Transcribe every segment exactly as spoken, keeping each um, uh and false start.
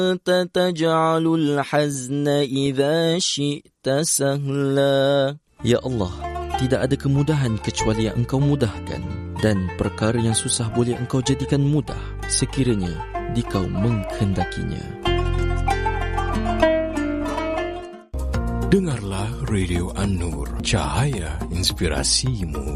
تجعل الحزن إذا شئت سهلا. Ya Allah, tidak ada kemudahan kecuali yang Engkau mudahkan, dan perkara yang susah boleh Engkau jadikan mudah sekiranya dikau menghendakinya. Dengarlah Radio An-Nur, cahaya inspirasimu.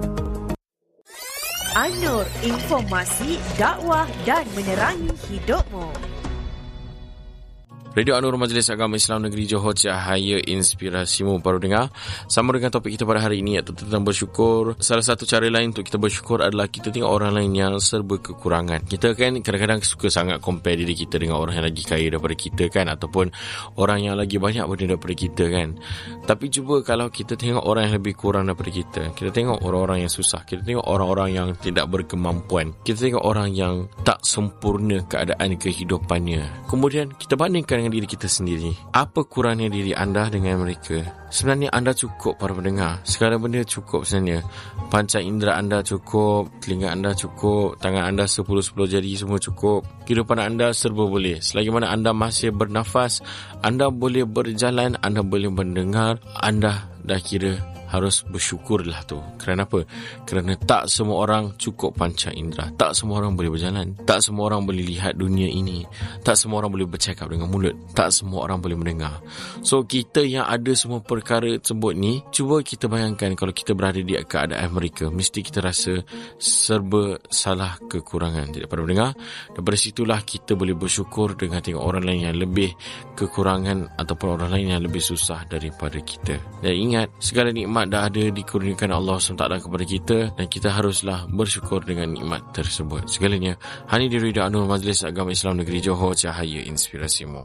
An-Nur, informasi, dakwah dan menerangi hidupmu. Radio An-Nur, Majlis Agama Islam Negeri Johor, cahaya inspirasimu. Baru dengar sama dengan topik kita pada hari ini, iaitu tentang bersyukur. Salah satu cara lain untuk kita bersyukur adalah kita tengok orang lain yang serba kekurangan. Kita kan kadang-kadang suka sangat compare diri kita dengan orang yang lagi kaya daripada kita kan, ataupun orang yang lagi banyak benda daripada kita kan. Tapi cuba kalau kita tengok orang yang lebih kurang daripada kita, kita tengok orang-orang yang susah, kita tengok orang-orang yang tidak berkemampuan, kita tengok orang yang tak sempurna keadaan kehidupannya, kemudian kita bandingkan dengan diri kita sendiri. Apa kurangnya diri anda dengan mereka? Sebenarnya anda cukup, para pendengar. Segala benda cukup sebenarnya. Panca indera anda cukup, telinga anda cukup, tangan anda sepuluh-sepuluh jari semua cukup. Kehidupan anda serba boleh. Selagi mana anda masih bernafas, anda boleh berjalan, anda boleh mendengar, anda dah kira harus bersyukurlah tu. Kerana apa? Kerana tak semua orang cukup panca indera. Tak semua orang boleh berjalan. Tak semua orang boleh lihat dunia ini. Tak semua orang boleh bercakap dengan mulut. Tak semua orang boleh mendengar. So, kita yang ada semua perkara tersebut ni, cuba kita bayangkan kalau kita berada di keadaan mereka, mesti kita rasa serba salah kekurangan. Tidak pada mendengar. Daripada situlah kita boleh bersyukur dengan tengok orang lain yang lebih kekurangan ataupun orang lain yang lebih susah daripada kita. Dan ingat, segala nikmat dah ada dikurniakan Allah subhanahu wa taala kepada kita, dan kita haruslah bersyukur dengan nikmat tersebut. Segalanya hanya di Radio An-Nur, Majlis Agama Islam Negeri Johor, cahaya inspirasimu.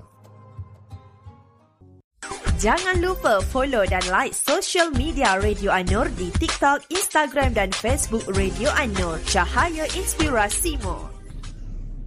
Jangan lupa follow dan like social media Radio An-Nur di TikTok, Instagram dan Facebook Radio An-Nur, cahaya inspirasimu.